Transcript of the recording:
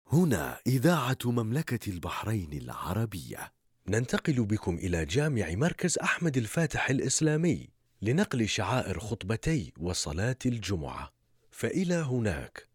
هنا إذاعة مملكة البحرين العربية. ننتقل بكم إلى جامع مركز أحمد الفاتح الإسلامي لنقل شعائر خطبتي وصلاة الجمعة. فإلى هناك.